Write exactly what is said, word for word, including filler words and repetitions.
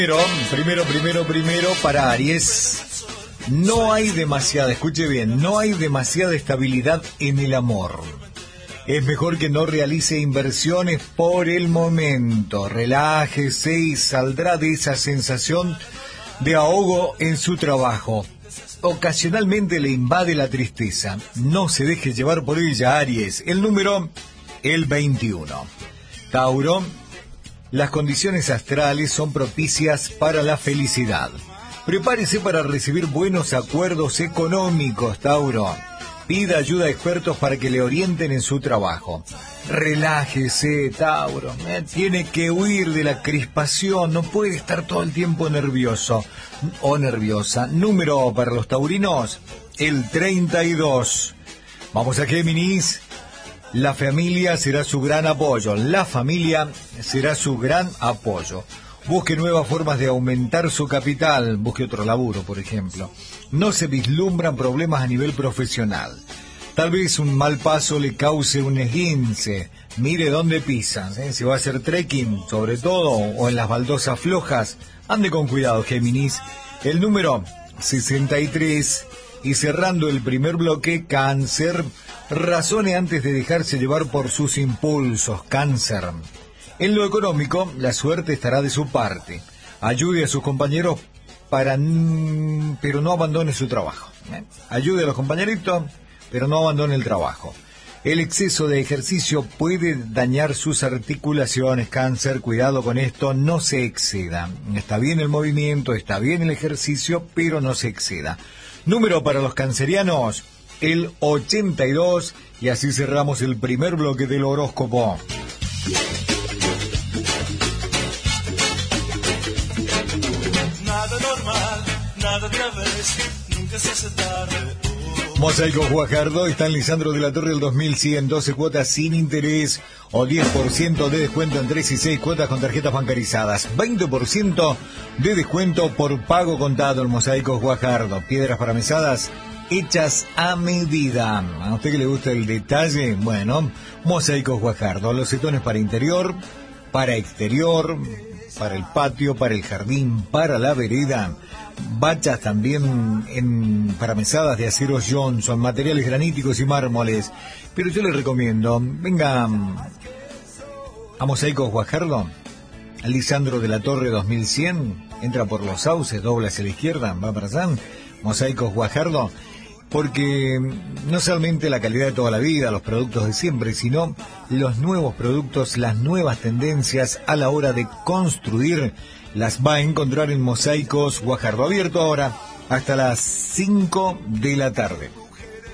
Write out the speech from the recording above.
Primero, primero, primero, primero, para Aries, no hay demasiada, escuche bien, no hay demasiada estabilidad en el amor. Es mejor que no realice inversiones por el momento. Relájese y saldrá de esa sensación de ahogo en su trabajo. Ocasionalmente le invade la tristeza. No se deje llevar por ella, Aries. El número, el veintiuno. Tauro, las condiciones astrales son propicias para la felicidad. Prepárese para recibir buenos acuerdos económicos, Tauro. Pida ayuda a expertos para que le orienten en su trabajo. Relájese, Tauro. Eh, tiene que huir de la crispación. No puede estar todo el tiempo nervioso o nerviosa. Número para los taurinos, el treinta y dos. Vamos a Géminis. La familia será su gran apoyo. La familia será su gran apoyo. Busque nuevas formas de aumentar su capital. Busque otro laburo, por ejemplo. No se vislumbran problemas a nivel profesional. Tal vez un mal paso le cause un esguince. Mire dónde pisa, ¿eh? Si va a hacer trekking, sobre todo, o en las baldosas flojas, ande con cuidado, Géminis. El número sesenta y tres. Y cerrando el primer bloque, Cáncer. Razone antes de dejarse llevar por sus impulsos, Cáncer. En lo económico, la suerte estará de su parte. Ayude a sus compañeros, para, pero no abandone su trabajo. ¿eh? Ayude a los compañeritos, pero no abandone el trabajo. El exceso de ejercicio puede dañar sus articulaciones, Cáncer. Cuidado con esto, no se exceda. Está bien el movimiento, está bien el ejercicio, pero no se exceda. Número para los cancerianos, el ochenta y dos. Y así cerramos el primer bloque del horóscopo. Nada normal, nada de vez, nunca se hace tarde. Mosaico Guajardo está en Lisandro de la Torre del dos mil cien, doce cuotas sin interés o diez por ciento de descuento en tres y seis cuotas con tarjetas bancarizadas. veinte por ciento de descuento por pago contado en Mosaico Guajardo. Piedras para mesadas hechas a medida. ¿A usted que le gusta el detalle? Bueno, Mosaico Guajardo. Losetones para interior, para exterior, para el patio, para el jardín, para la vereda. Bachas también en paramesadas de aceros Johnson, materiales graníticos y mármoles. Pero yo le recomiendo, venga a Mosaicos Guajardo, Lisandro de la Torre dos mil cien, entra por los sauces, dobla hacia la izquierda, va para allá, Mosaicos Guajardo, porque no solamente la calidad de toda la vida, los productos de siempre, sino los nuevos productos, las nuevas tendencias a la hora de construir, las va a encontrar en Mosaicos Guajardo, abierto ahora hasta las cinco de la tarde.